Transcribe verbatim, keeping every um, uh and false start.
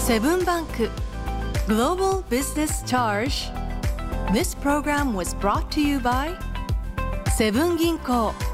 セブンバンク Global Business Charge. This program was brought to you by セブン銀行